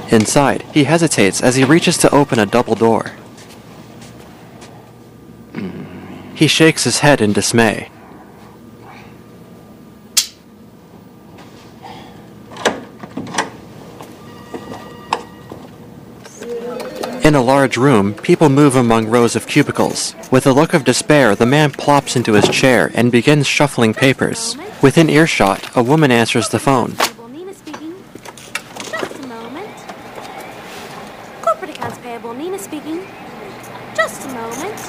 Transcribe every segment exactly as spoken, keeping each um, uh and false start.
Inside, he hesitates as he reaches to open a double door. He shakes his head in dismay. In a large room, people move among rows of cubicles. With a look of despair, the man plops into his chair and begins shuffling papers. Within earshot, a woman answers the phone. Nina speaking. Just a moment. Corporate accounts payable. Nina speaking. Just a moment.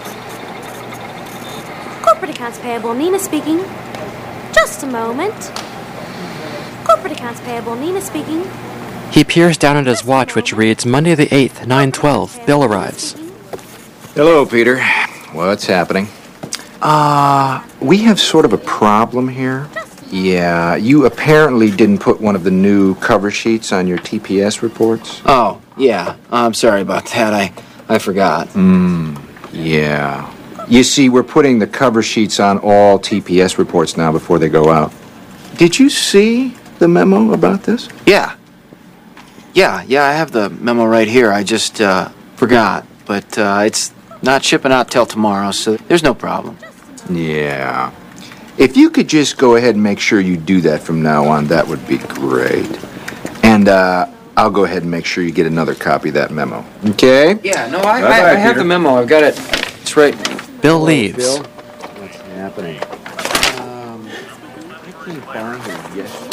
Corporate accounts payable. Nina speaking. Just a moment. Corporate accounts payable. Nina speaking. He peers down at his watch, which reads Monday the eighth, nine twelve. Bill arrives. Hello, Peter. What's happening? Uh, we have sort of a problem here. Yeah, you apparently didn't put one of the new cover sheets on your T P S reports. Oh, yeah. I'm sorry about that. I, I forgot. Hmm, yeah. You see, we're putting the cover sheets on all T P S reports now before they go out. Did you see the memo about this? Yeah. Yeah, yeah, I have the memo right here. I just, uh, forgot. But, uh, it's not shipping out till tomorrow, so there's no problem. Yeah. If you could just go ahead and make sure you do that from now on, that would be great. And, uh, I'll go ahead and make sure you get another copy of that memo. Okay? Yeah, no, I, I, I have the memo. I've got it. It's right. Bill leaves. Bill, what's happening? Um, I came by here yesterday.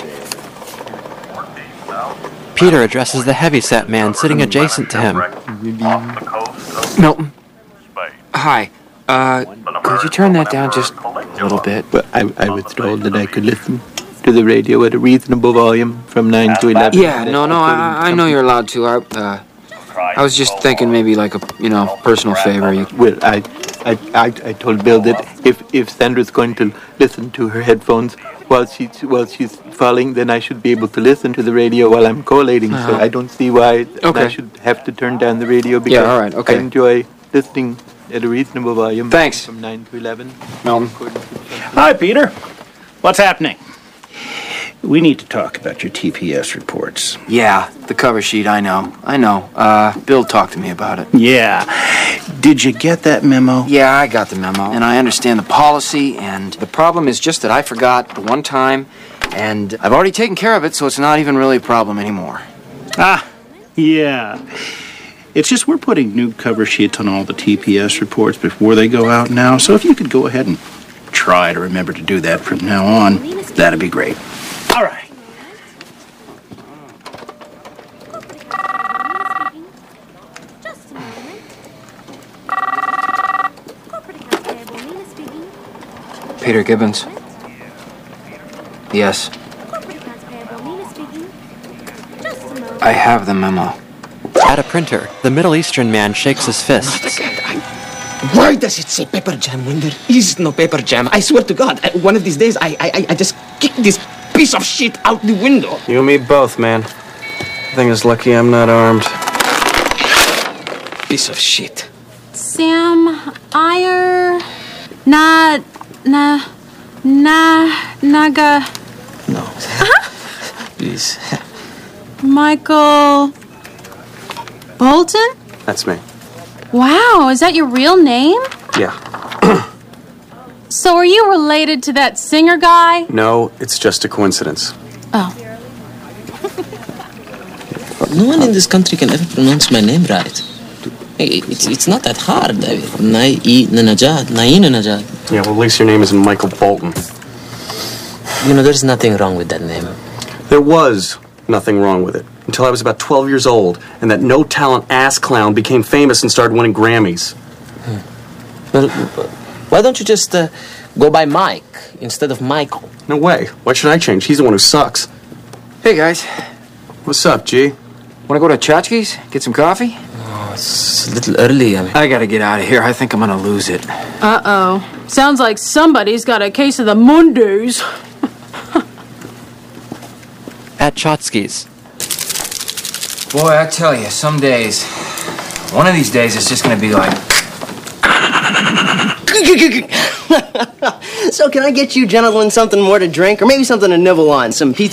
Peter addresses the heavyset man sitting adjacent to him. Milton. Hi. Uh, could you turn that down just a little bit? But I, I was told that I could listen to the radio at a reasonable volume from nine to eleven. Yeah, no, no, I, I know you're allowed to. I, uh, I was just thinking maybe like a, you know, personal favor. You... Well, I, I, I, I told Bill that if, if Sandra's going to listen to her headphones while she's while she's falling, then I should be able to listen to the radio while I'm collating. Uh-huh. So I don't see why okay. I should have to turn down the radio because yeah, all right, okay. I enjoy listening at a reasonable volume. Thanks. From nine to eleven. Milton. Hi, Peter. What's happening? We need to talk about your T P S reports. Yeah, the cover sheet, I know. I know. Uh, Bill talked to me about it. Yeah. Did you get that memo? Yeah, I got the memo. And I understand the policy, and the problem is just that I forgot the one time, and I've already taken care of it, so it's not even really a problem anymore. Ah, yeah. It's just we're putting new cover sheets on all the T P S reports before they go out now, so if you could go ahead and try to remember to do that from now on, that'd be great. All right. Peter Gibbons. Yes. I have the memo. At a printer, the Middle Eastern man shakes his fists. Why does it say paper jam when there is no paper jam? I swear to God, I, one of these days I, I I just kick this piece of shit out the window. You and me both, man. I think it's lucky I'm not armed. Piece of shit. Sam Iyer, na na na naga. No. Uh-huh. Please. Michael Bolton? That's me. Wow, is that your real name? Yeah. So are you related to that singer guy? No, it's just a coincidence. Oh. No one in this country can ever pronounce my name right. Hey, it's it's not that hard. Nai-i-nanajad, Nai-nanajad. Yeah, well, at least your name isn't Michael Bolton. You know, there's nothing wrong with that name. There was nothing wrong with it until I was about twelve years old, and that no-talent ass clown became famous and started winning Grammys. Hmm. Well, why don't you just uh, go by Mike instead of Michael? No way. Why should I change? He's the one who sucks. Hey, guys. What's up, G? Want to go to Chachki's? Get some coffee? Oh, it's a little early. I mean. I gotta get out of here. I think I'm gonna lose it. Uh-oh. Sounds like somebody's got a case of the Mondays. At Chotsky's. Boy, I tell you, some days, one of these days, it's just gonna be like... So can I get you gentlemen something more to drink? Or maybe something to nibble on? Some pizza?